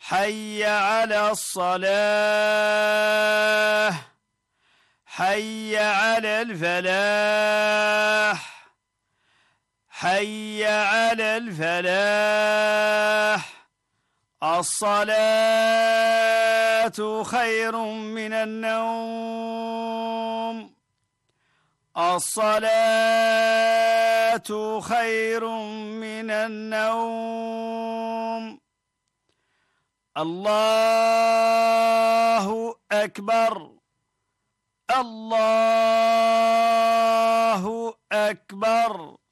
حي على الصلاة، حي على الفلاح، حي على الفلاح. الصلاة خير من النوم، الصلاة خير من النوم. الله أكبر، الله أكبر.